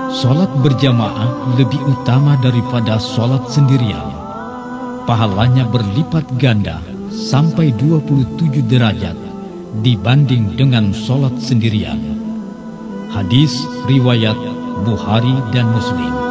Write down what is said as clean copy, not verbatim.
Sholat berjamaah lebih utama daripada sholat sendirian. Pahalanya berlipat ganda sampai 27 derajat dibanding dengan sholat sendirian. Hadis riwayat Bukhari dan Muslim.